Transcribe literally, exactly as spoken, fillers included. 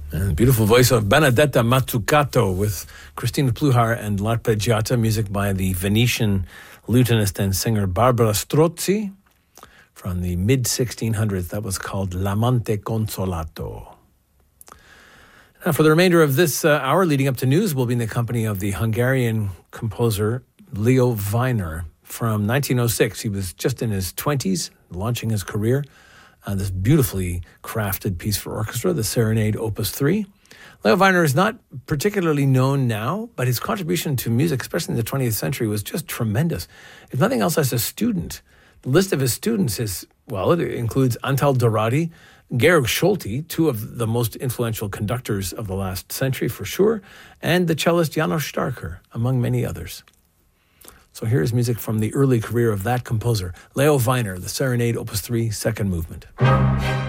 And beautiful voice of Benedetta Mazzucato with Christina Pluhar and L'Arpeggiata, music by the Venetian lutenist and singer Barbara Strozzi from the mid sixteen hundreds. That was called L'Amante Consolato. Now, for the remainder of this uh, hour leading up to news, we'll be in the company of the Hungarian composer Leo Weiner. From nineteen oh six, he was just in his twenties, launching his career. Uh, this beautifully crafted piece for orchestra, the Serenade Opus three. Leo Weiner is not particularly known now, but his contribution to music, especially in the twentieth century, was just tremendous. If nothing else, as a student, the list of his students is, well, it includes Antal Dorati, Georg Scholti, two of the most influential conductors of the last century for sure, and the cellist János Starker, among many others. So here's music from the early career of that composer, Leo Weiner, the Serenade Opus three, second movement.